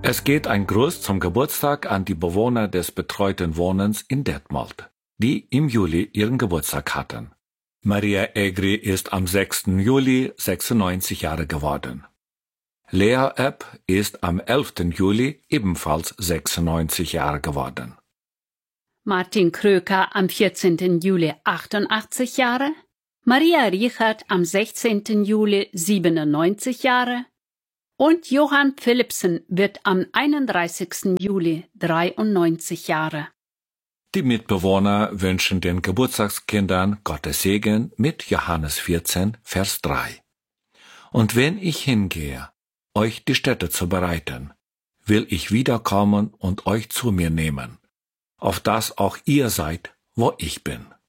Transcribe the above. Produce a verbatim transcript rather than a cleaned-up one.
Es geht ein Gruß zum Geburtstag an die Bewohner des betreuten Wohnens in Detmold, die im Juli ihren Geburtstag hatten. Maria Egri ist am sechsten Juli sechsundneunzig Jahre geworden. Lea Epp ist am elften Juli ebenfalls sechsundneunzig Jahre geworden. Martin Kröker am vierzehnten Juli achtundachtzig Jahre. Maria Richert am sechzehnten Juli siebenundneunzig Jahre. Und Johann Philipsen wird am einunddreißigsten Juli dreiundneunzig Jahre. Die Mitbewohner wünschen den Geburtstagskindern Gottes Segen mit Johannes vierzehn, Vers drei. Und wenn ich hingehe, euch die Stätte zu bereiten, will ich wiederkommen und euch zu mir nehmen, auf dass auch ihr seid, wo ich bin.